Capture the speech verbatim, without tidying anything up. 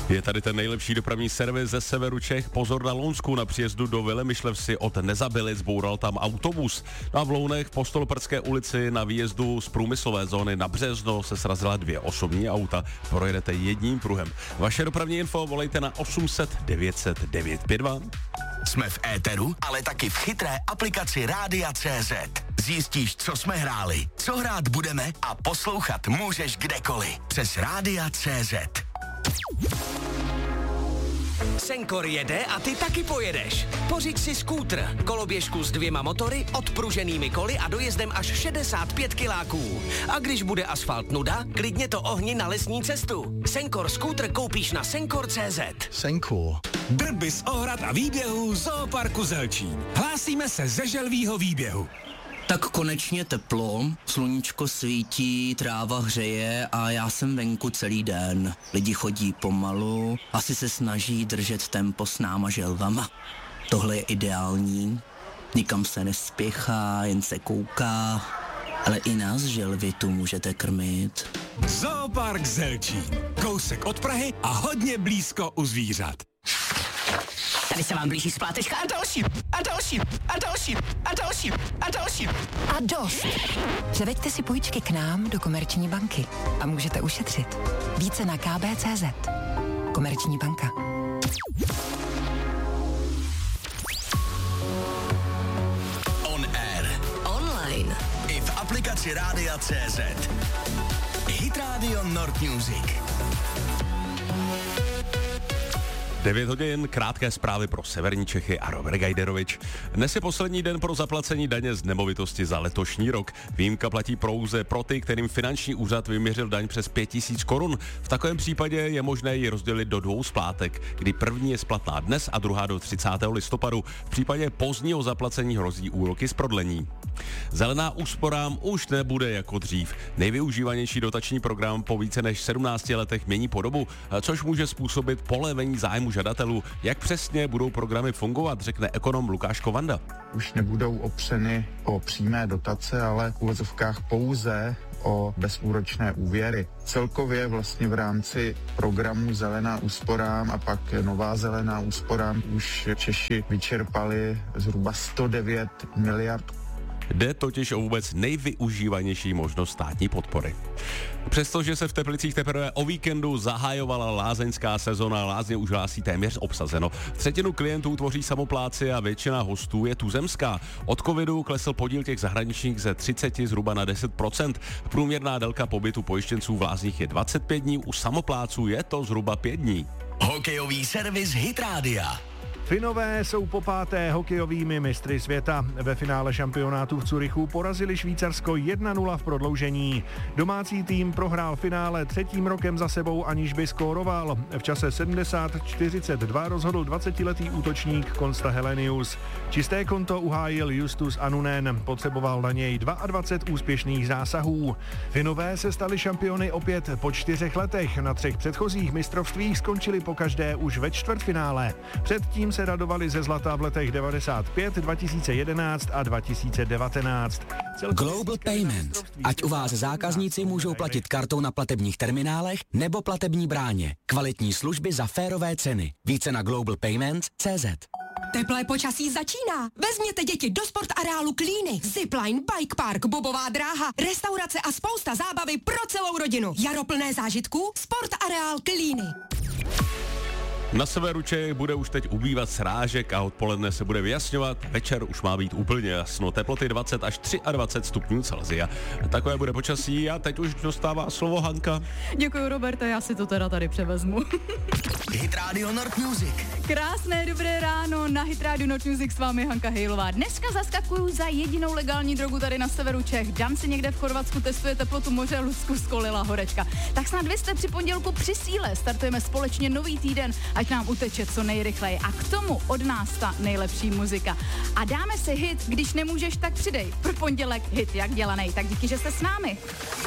Je tady ten nejlepší dopravní servis ze severu Čech. Pozor na Lounsku, na příjezdu do Velemišlevsi od Nezabilic zboural tam autobus. No a v Lounech po Stoloprdské ulici na výjezdu z průmyslové zóny na Březno se srazila dvě osobní auta. Projedete jedním pruhem. Vaše dopravní info volejte na osm set devět set devět pět dva. Jsme v éteru, ale taky v chytré aplikaci Rádia tečka cé zet. Zjistíš, co jsme hráli, co hrát budeme a poslouchat můžeš kdekoliv. Přes Rádia tečka cé zet. Senkor jede a ty taky pojedeš. Pořiď si skútr, koloběžku s dvěma motory, odpruženými koly a dojezdem až šedesát pět kiláků. A když bude asfalt nuda, klidně to ohni na lesní cestu. Senkor skútr koupíš na senkor tečka cé zet. Senkor. Drby z ohrad a výběhů Zooparku Zelčín. Hlásíme se ze želvýho výběhu. Tak konečně teplo, sluníčko svítí, tráva hřeje a já jsem venku celý den. Lidi chodí pomalu, asi se snaží držet tempo s náma želvama. Tohle je ideální, nikam se nespěchá, jen se kouká, ale i nás želvy tu můžete krmit. Zoopark Zelčín, kousek od Prahy a hodně blízko u zvířat. Tady se vám blíží splátečka a další, a další, a další, a další, a další. A dost. Převeďte si půjčky k nám do Komerční banky a můžete ušetřit. Více na ká bé tečka cé zet. Komerční banka. On air. Online. I v aplikaci Rádia tečka cé zet. Hit Radio Nord Music. devět hodin, krátké zprávy pro severní Čechy a Robert Gajderovič. Dnes je poslední den pro zaplacení daně z nemovitosti za letošní rok. Výjimka platí pouze pro ty, kterým finanční úřad vyměřil daň přes pět tisíc korun. V takovém případě je možné ji rozdělit do dvou splátek, kdy první je splatná dnes a druhá do třicátého listopadu. V případě pozdního zaplacení hrozí úroky z prodlení. Zelená úsporám už nebude jako dřív. Nejvyužívanější dotační program po více než sedmnácti letech mění podobu, což může způsobit polevení zájmu žadatelů. Jak přesně budou programy fungovat, řekne ekonom Lukáš Kovanda. Už nebudou opřeny o přímé dotace, ale v uvozovkách pouze o bezúročné úvěry. Celkově vlastně v rámci programu Zelená úsporám a pak Nová zelená úsporám už Češi vyčerpali zhruba sto devět miliard. Jde totiž o vůbec nejvyužívanější možnost státní podpory. Přestože se v Teplicích teprve o víkendu zahájovala lázeňská sezona, lázně už hlásí téměř obsazeno. Třetinu klientů tvoří samopláci a většina hostů je tuzemská. Od covidu klesl podíl těch zahraničních ze třicet zhruba na deset procent. Průměrná délka pobytu pojištěnců v lázních je dvacet pět dní, u samopláců je to zhruba pět dní. Hokejový servis Hit Rádia. Finové jsou po páté hokejovými mistry světa. Ve finále šampionátu v Curychu porazili Švýcarsko jedna nula v prodloužení. Domácí tým prohrál finále třetím rokem za sebou, aniž by skóroval. V čase sedmdesát čtyřicet dva rozhodl dvacetiletý útočník Konsta Helenius. Čisté konto uhájil Justus Anunen. Potřeboval na něj dvacet dva úspěšných zásahů. Finové se stali šampiony opět po čtyřech letech. Na třech předchozích mistrovstvích skončili pokaždé už ve čtvrtfinále. Předtím se radovali ze zlata v letech devadesát pět, dva tisíce jedenáct a dva tisíce devatenáct. Global Payments. Ať u vás zákazníci můžou platit kartou na platebních terminálech nebo platební bráně. Kvalitní služby za férové ceny. Více na global payments tečka cé zet. Teplé počasí začíná. Vezměte děti do sport areálu Klíny. Zipline, bike park, bobová dráha, restaurace a spousta zábavy pro celou rodinu. Jaro plné zážitků, sport areál Klíny. Na severu Čech bude už teď ubývat srážek a odpoledne se bude vyjasňovat. Večer už má být úplně jasno. Teploty dvacet až dvacet tři stupňů Celsia. Takové bude počasí a teď už dostává slovo Hanka. Děkuji, Roberte, já si to teda tady převezmu. Hit Radio Nord Music. Krásné dobré ráno, na Hit Radio Nord Music s vámi Hanka Hejlová. Dneska zaskakuju za jedinou legální drogu tady na severu Čech. Dam si někde v Chorvatsku testuje teplotu moře, Lusku skolila horečka. Tak snad vy jste při pondělku při síle. Startujeme společně nový týden, ať nám uteče co nejrychleji. A k tomu od nás ta nejlepší muzika. A dáme si hit, když nemůžeš, tak přidej. Pro pondělek hit jak dělanej. Tak díky, že jste s námi.